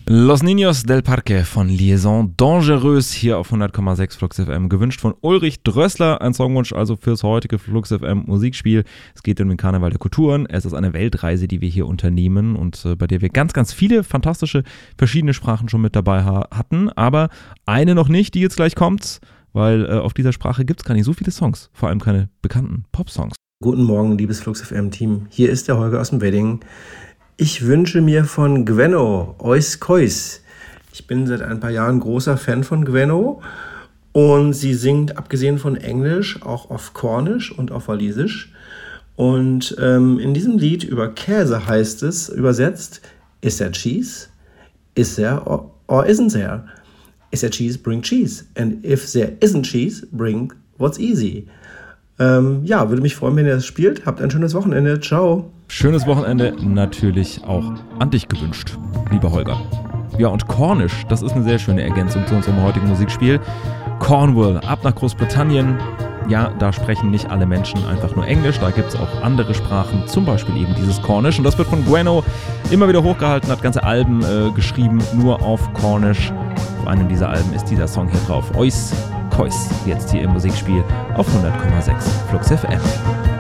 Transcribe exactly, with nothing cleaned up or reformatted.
Los Niños del Parque von Liaison Dangereuse hier auf hundert Komma sechs Flux F M. Gewünscht von Ulrich Drössler, ein Songwunsch also fürs heutige Flux F M Musikspiel. Es geht um den Karneval der Kulturen. Es ist eine Weltreise, die wir hier unternehmen und äh, bei der wir ganz, ganz viele fantastische verschiedene Sprachen schon mit dabei ha- hatten. Aber eine noch nicht, die jetzt gleich kommt, weil äh, auf dieser Sprache gibt es gar nicht so viele Songs, vor allem keine bekannten Pop-Songs. Guten Morgen, liebes Flux F M-Team. Hier ist der Holger aus dem Wedding. Ich wünsche mir von Gwenno Ois Kois. Ich bin seit ein paar Jahren großer Fan von Gwenno und sie singt abgesehen von Englisch auch auf Kornisch und auf Walisisch. Und ähm, in diesem Lied über Käse heißt es, übersetzt, is there cheese? Is there or, or isn't there? Is there cheese? Bring cheese. And if there isn't cheese, bring what's easy. Ähm, ja, würde mich freuen, wenn ihr das spielt. Habt ein schönes Wochenende. Ciao. Schönes Wochenende natürlich auch an dich gewünscht, lieber Holger. Ja, und Cornish, das ist eine sehr schöne Ergänzung zu unserem heutigen Musikspiel. Cornwall, ab nach Großbritannien. Ja, da sprechen nicht alle Menschen einfach nur Englisch, da gibt es auch andere Sprachen, zum Beispiel eben dieses Cornish. Und das wird von Gwenno immer wieder hochgehalten, hat ganze Alben äh, geschrieben, nur auf Cornish. Auf einem dieser Alben ist dieser Song hier drauf. Ois Kois, jetzt hier im Musikspiel auf hundert Komma sechs Flux F M.